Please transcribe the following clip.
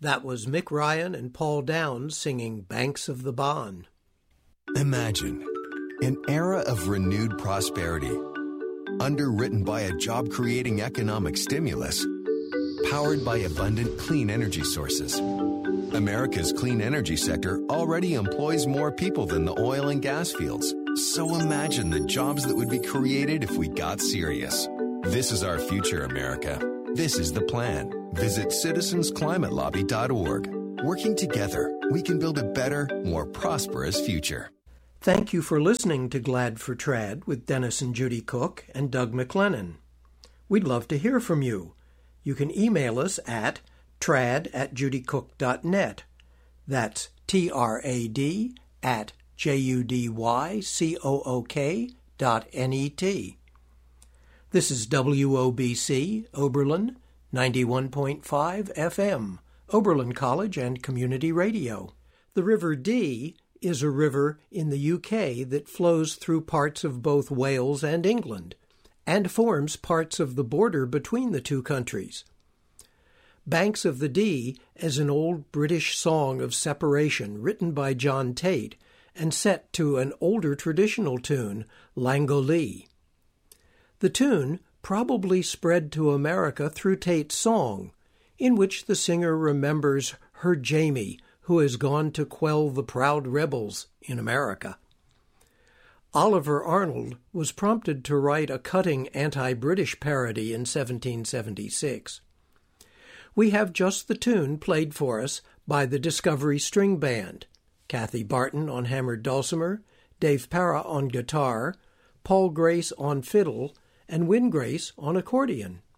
That was Mick Ryan and Paul Downs singing Banks of the Bahn. Imagine an era of renewed prosperity, underwritten by a job-creating economic stimulus, powered by abundant clean energy sources. America's clean energy sector already employs more people than the oil and gas fields. So imagine the jobs that would be created if we got serious. This is our future, America. This is the plan. Visit citizensclimatelobby.org. Working together, we can build a better, more prosperous future. Thank you for listening to Glad for Trad with Dennis and Judy Cook and Doug McLennan. We'd love to hear from you. You can email us at trad@judycook.net. That's trad@judycook.net. This is WOBC, Oberlin, 91.5 FM, Oberlin College and Community Radio. The River Dee is a river in the UK that flows through parts of both Wales and England, and forms parts of the border between the two countries. Banks of the Dee is an old British song of separation written by John Tate and set to an older traditional tune, Langolee. The tune probably spread to America through Tate's song, in which the singer remembers her Jamie, who has gone to quell the proud rebels in America. Oliver Arnold was prompted to write a cutting anti-British parody in 1776. We have just the tune played for us by the Discovery String Band, Kathy Barton on hammered dulcimer, Dave Para on guitar, Paul Grace on fiddle, and Win Grace on accordion.